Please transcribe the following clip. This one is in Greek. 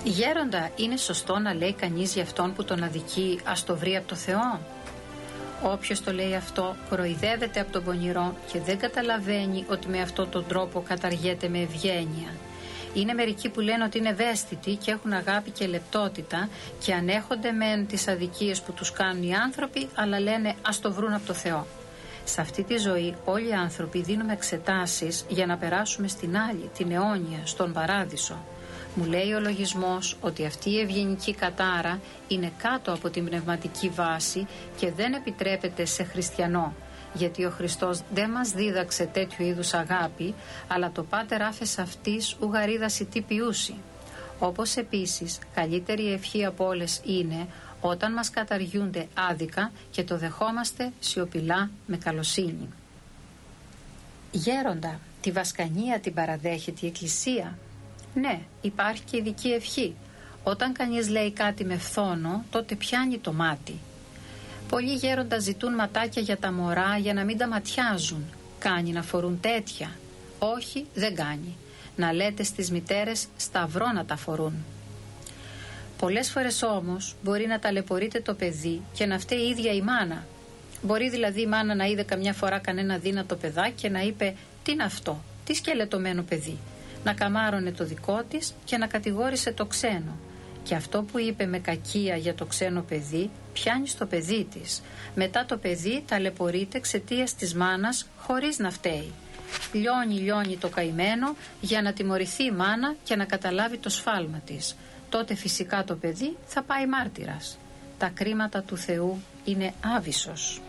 Γέροντα, είναι σωστό να λέει κανείς για αυτόν που τον αδικεί ας το βρει από το Θεό? Όποιος το λέει αυτό κοροϊδεύεται από τον πονηρό και δεν καταλαβαίνει ότι με αυτόν τον τρόπο καταργέται με ευγένεια. Είναι μερικοί που λένε ότι είναι ευαίσθητοι και έχουν αγάπη και λεπτότητα και ανέχονται μεν τις αδικίες που τους κάνουν οι άνθρωποι, αλλά λένε ας το βρουν από το Θεό. Σε αυτή τη ζωή όλοι οι άνθρωποι δίνουμε εξετάσεις για να περάσουμε στην άλλη, την αιώνια, στον παράδεισο. Μου λέει ο λογισμός ότι αυτή η ευγενική κατάρα είναι κάτω από την πνευματική βάση και δεν επιτρέπεται σε χριστιανό, γιατί ο Χριστός δεν μας δίδαξε τέτοιου είδους αγάπη, αλλά το πάτερ άφες αυτής ουγαρίδας τι ποιούσι. Όπως επίσης καλύτερη ευχή από όλες είναι όταν μας καταργούνται άδικα και το δεχόμαστε σιωπηλά με καλοσύνη. Γέροντα, τη βασκανία την παραδέχεται η Εκκλησία? Ναι, υπάρχει και ειδική ευχή. Όταν κανείς λέει κάτι με φθόνο, τότε πιάνει το μάτι. Πολλοί γέροντα ζητούν ματάκια για τα μωρά για να μην τα ματιάζουν. Κάνει να φορούν τέτοια? Όχι, δεν κάνει. Να λέτε στις μητέρες σταυρό να τα φορούν. Πολλές φορές όμως μπορεί να ταλαιπωρείται το παιδί και να φταίει η ίδια η μάνα. Μπορεί δηλαδή η μάνα να είδε καμιά φορά κανένα δύνατο παιδάκι και να είπε τι είναι αυτό, τι σκελετωμένο παιδί. Να καμάρωνε το δικό της και να κατηγόρησε το ξένο. Και αυτό που είπε με κακία για το ξένο παιδί πιάνει στο παιδί της. Μετά το παιδί ταλαιπωρείται εξαιτίας της μάνας χωρίς να φταίει. Λιώνει το καημένο για να τιμωρηθεί η μάνα και να καταλάβει το σφάλμα της. Τότε φυσικά το παιδί θα πάει μάρτυρας. Τα κρίματα του Θεού είναι άβυσσος.